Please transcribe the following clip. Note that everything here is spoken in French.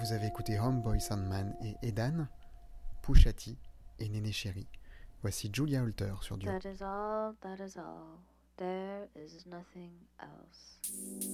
Vous avez écouté Homeboy Sandman et Edan, Pusha T et Néné Chéri. Voici Julia Holter sur Dur. That is all, there is nothing else.